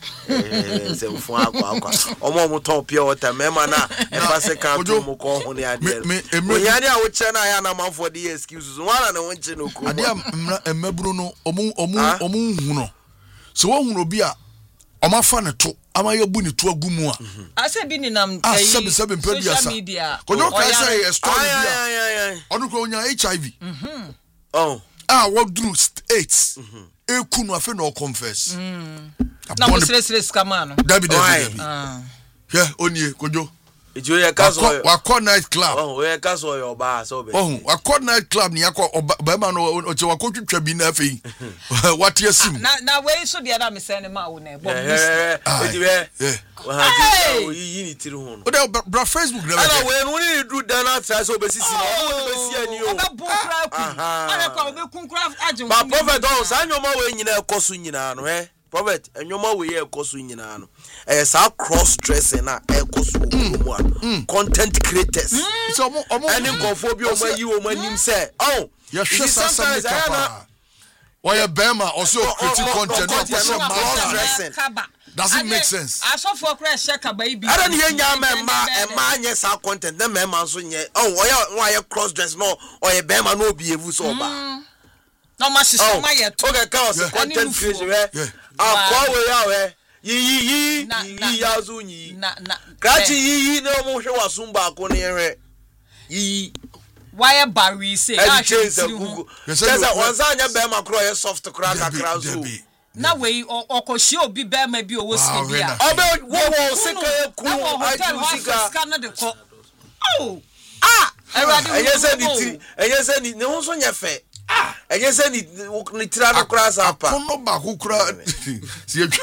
eh se fu akwa akwa omo mo ton pure water mema na e fa se kan to mo ko ho ne ade o ya ne a wo che na ya na manfo de excuses one na won che no ko ade emaburu no omu omu omu hu no so wo hu obi a omafa ne to ama ya bu ne to agumu a ase bi ni nam eh social media ko no ka say a story bia onu ko nya H I V mhm oh ah what do eight e kunu afa no confess na mo sere scammer no dabi dabi ah yeah onie kojo ejo ye ka so wa call night club oh we ka so yo ba so be oh wa call night club ni yakọ ba ma no o che wa ko twetwa bi na afei what you sim na na we so de na me say ne ma wo na e bo eji we wa ha yi ni tiri ho no o de bra Facebook na ala we no ni do dan atra so be sisi na o be si ani o ba bu kra ku ana kwa be kun kra ajun ba prophet o sa nyoma we nyina ekoso nyina no he prophet enyoma we ye ekoso nyina no eh sa cross dressing na ekoso mu an content creators so omo omo any confobi o ma yi o ma nim say oh ya shesa some kapa why bema also critique content no person cross dressing doesn't make sense aso for crash sheka ba ibi ara ni nya ma ma e ma anye sa content na ma so nye oh oya why cross dress no oya bema no obi evu so ba no ma shiso ma ye to okay cause content creation eh ah kwa we ya we yi yi yi ya zo nyi na na kachi yi yi no mo hwe wasumba ko ne hwe yi why barry say ya chase gugu chase wanza anya be ma kro ye soft kra kakra zo na we okoshi obi be ma bi owo sibia obe wo wo sika ku hotel sika na de ko oh ah eradi enye se ni ti enye se ni ne ho so nya fe ah enye se ni ni tira no kra sa pa kono ba ku kra si etwa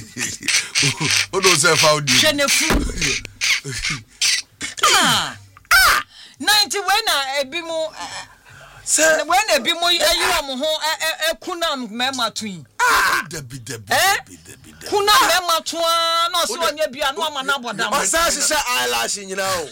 o do se fa odi chenefu ah ah ninety when na ebi mu se when ebi mu ayi wo mo ho ɔyɛ kuna mɛma twin debi debi eh debi kuna mɛma twa na ɔsɛ ɔnyɛ bia no ama na bodam ɔsa hyehyɛ eyelash nyina o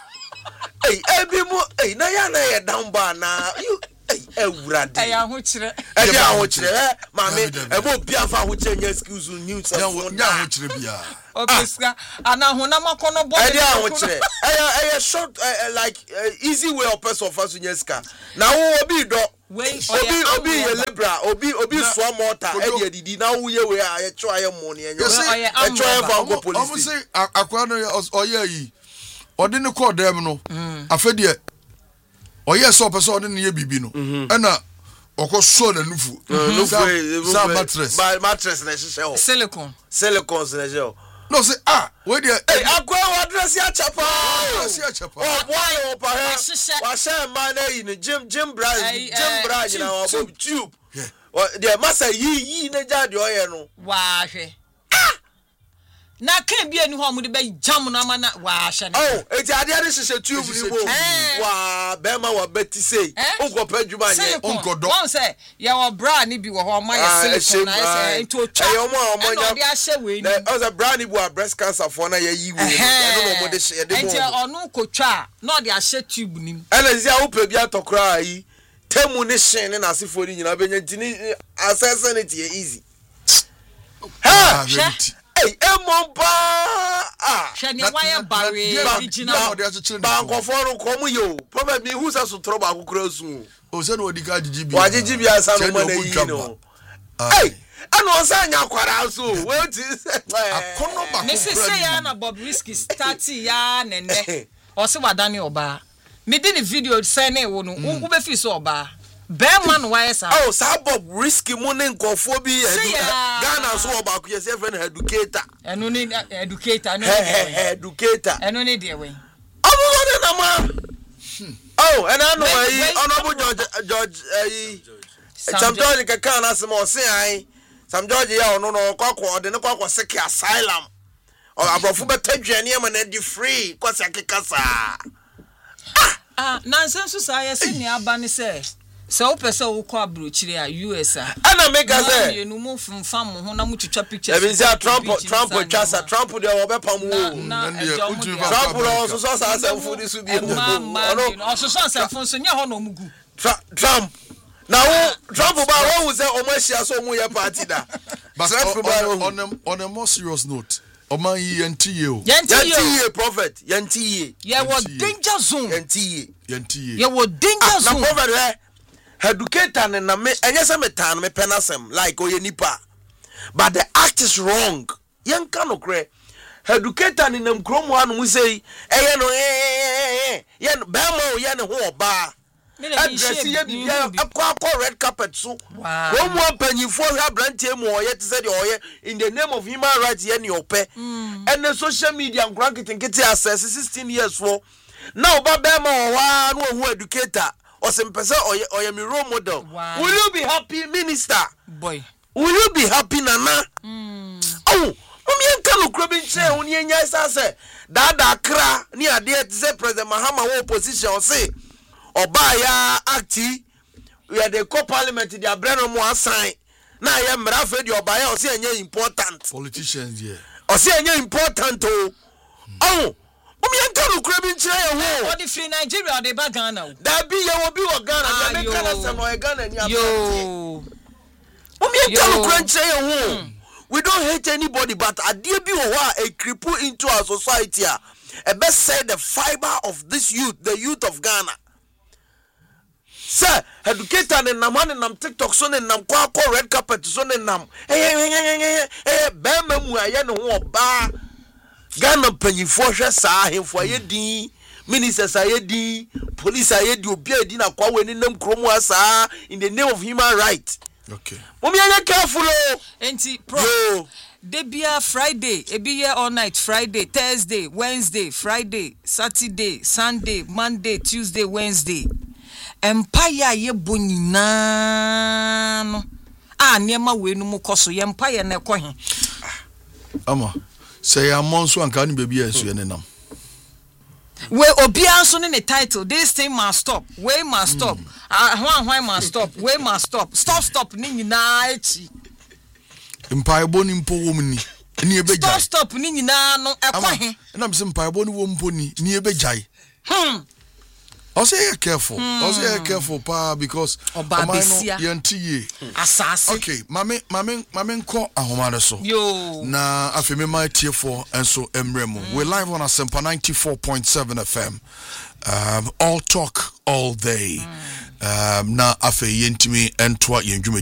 ei ebi mu ei na ya na yɛ damba na you ei ewurade ɛyɛ ho kyerɛ ɛyɛ ho kyerɛ maame ɛbɔ bia fa ho kyerɛ nya skills news nya ho kyerɛ bia opeska ana honam akɔnɔ bɔ ɛyɛ ho kyerɛ ɛyɛ ɛyɛ short like easy way of person of us nya ska na wo obi do obi obi ye libra obi obi so mortar e dey didi na wo ye we a ye cho aye mo ne enyo e cho e fa go police omo say akwa no oye yi odi ne call dem no afedie oye so person odi ne ye bibi no e na oko so na nufu sa mattress mattress na hye ho silicone silicone na hye no say ah we dey eh akwa wa address ya chapa address ya chapa oh boy o pa he wa share man na in gym gym brand gym brand na wa tube the master yi yi na ja de oye no wa hwe na kan bia ni ho mu de be jam na ma na wa hye na oh eti ade ade hye tube ni bo wa be ma wa beti sei onko pa djuma nye onko do won say ya wa bra ni bi wo ho ma ya silicone na say into twa e omo omo nya de ahye we ni o say bra ni bu a breast cancer for na ya yi we e no mo de hye de bo enti onu ko twa na de ahye tube ni ela zia wo pa bi atokra yi temu ni hye ni na asefo ni nyina benya ntini access ni tie easy ha hey emompa ah hwani wire bare original bankofo ro komu yo probably who say so tro ba akukura su o se no odika jiji bi wa jiji bi asa no ma na yi no hey ana o sa nya kwara so we ti akono ba me se se ya na Bob Risky start ya nene o se wadane oba me di ni video send e wo no wo be fi so oba Bearman why sir oh sa Bob Risky mu ne nkofo bi Ghana so oba ku yesi friend educator eno ni educator no educator eno ni de we omo ne na ma oh and I know eh honorable George George eh Sam George ke kan asem o se ai Sam George ya ono no kwakwa de ne kwakwa seki asylum o abrofo betadwane e ma na di free kwase akeka sa ah nonsense so ya se ni aba ni se so opese wo kwa brochire a U S a ana mega ze ye no mu fumfa mo ho na mu twitwa pictures e bi say Trump Trump chasa Trump de wo be pam wo Trump ro so so sa asem di su bi ono so so asem fu so nya ho na omugu Trump na wo Trump ba wo say o ma hia so mu ye party da but on a, on a more serious note Oman yi yantiye o yantiye prophet yantiye ye wo danger zone yantiye yantiye ye wo danger zone na prophet educator ne na me enye se metan me penasem like oye nipa but the act is wrong yen ka no kre educator ne nam kromo anu mu sei eye no eh yen ba ma o yen ho oba address ye bi akwa akwa red carpet so kromo apanyifo hwa brantie mu oye te se de oye in the name of human rights ye ne ope and the social media nkran kitinkiti access sixteen years for now ba ba ma o wa no hu educator or some person or your role model. Wow. Will you be happy, minister? Boy. Will you be happy, Nana? Mm. Oh, Mummy can crabbing chair when you say, Dada cra near dear to say President Mahama opposition or say, or by ya acti, we are the co parliament in their brand more sign. Now I am Rafed your buyer or say any important politicians, yeah. Or say any important oh. Oh. Omi enka no kura bi nkyere wo. O di free Nigeria o de ba Ghana. Da bi ye wo bi wo Ghana, da me kana sam o Ghana ni apa. Yo. Omi enka no kura nkyere wo. We don't hate anybody but adie bi wo a e cripple into our society a e be say the fiber of this youth, the youth of Ghana. Sir, educator ne nam ne nam TikTok so ne nam kwa kwa red carpet so ne nam. Eh eh eh be ma mu aye ne ho oba. Ghana panyifo hwe saa ahemfo ayedi ministers ayedi police ayedi obi edi na kwa weni nam kromo asa in the name of human rights. Okay. Mummy anya careful o. Enti pro. Debia Friday, ebiye all night Friday, Thursday, Wednesday, Friday, Saturday, Sunday, Monday, Tuesday, Wednesday. Empire ye bonyina no. Ah niema we no mu koso ye empire na ekọ he. Ama say a monso anka ni baby enso ne nam. We obi anso ne title this thing must stop. We must stop. ah hwan hwan must stop we must stop stop stop ni nyinaa echi mpaebo ni mpo wo mni ni ebegya stop stop ni nyinaa no ekwa he na mse mpaebo ni wo mpo ni ni ebegya hmm also you're careful hmm. also you're careful pa because obabesia yantiye asase okay mame mame mame nko ahomare so yo na afemi my tier four enso emremo mm. we live on Asempa ninety-four point seven F M um all talk all day mm. um na afe yentimi entwa yenjume